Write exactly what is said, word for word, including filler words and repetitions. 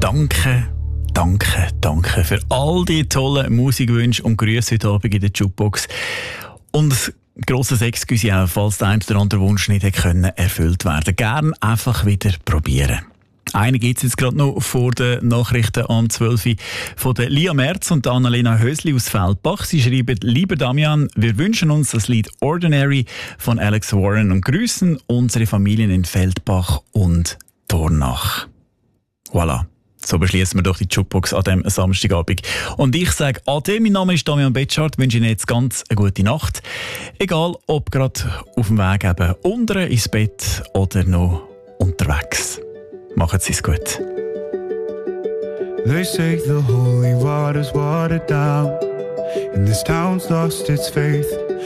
danke, danke, danke für all die tollen Musikwünsche und Grüße heute Abend in der Jukebox. Und ein grosses Excuse auch, falls der ein oder andere Wunsch nicht können erfüllt werden. Gerne einfach wieder probieren. Eine gibt es jetzt gerade noch vor den Nachrichten am zwölf Uhr von der Lia Merz und Annalena Hösli aus Feldbach. Sie schreiben: Lieber Damian, wir wünschen uns das Lied Ordinary von Alex Warren und grüßen unsere Familien in Feldbach und Dornach. Voilà. So beschließen wir doch die Jukebox an diesem Samstagabend. Und ich sage Ade, mein Name ist Damian Betschart, wünsche Ihnen jetzt ganz eine gute Nacht. Egal, ob gerade auf dem Weg eben unten ins Bett oder noch unterwegs. Machen Sie es gut. They say the holy water's watered down, and this town's lost its faith.